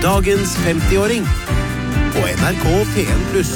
Dagens 50-åring på NRK P1+.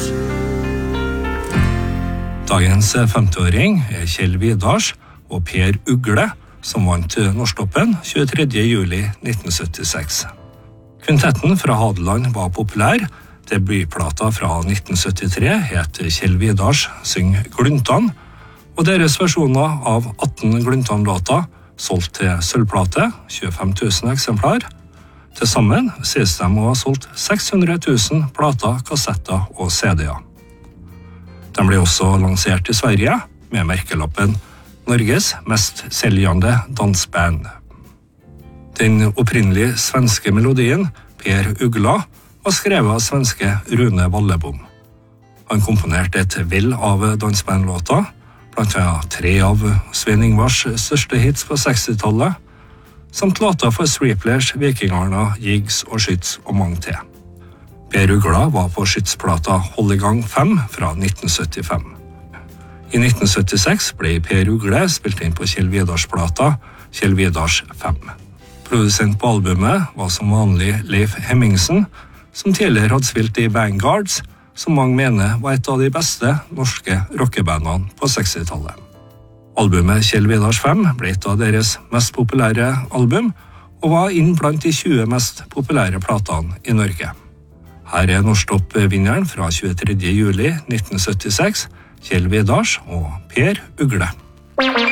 Dagens 50-åring Kjell Vidars og Per Ugle, som vant Norsktoppen 23. juli 1976. Kvintetten fra Hadeland var populær. Debutplata fra 1973 het Kjell Vidars Syng Gluntan, og deres versjoner av 18 Gluntan-låter solgt til sølvplate, 25 000 eksemplar. Til sammen sies de å ha solgt 600 000 plater, kassetter og CD-er. De ble også lansert i Sverige med merkelappen Norges mest seljende dansband. Den opprinnelige svenske melodien, Per Ugla, var skrevet av svenske Rune Wallebom. Han komponerte et vell av dansbandlåter, blant annet 3 av Svein Ingvars største hits på 60-tallet, samt låter for Striplers, Vikingarna, Jigs og Skyts og mange til. Per Ugla var på skytsplata Hold i gang 5 fra 1975. I 1976 ble Per Ugle spilt inn på Kjell Vidars-plata Kjell Vidars 5. Produsent på albumet var som vanlig Leif Hemmingsen, som tidligere hadde spilt i Vanguards, som mange mener var et av de beste norske rockebandene på 60-tallet. Albumet Kjell Vidars 5 ble et av deres mest populære album, og var inn blant de 20 mest populære platene i Norge. Her er Norsktopp-vinneren fra 23. juli 1976, Kjell Vidars og Per Ugle.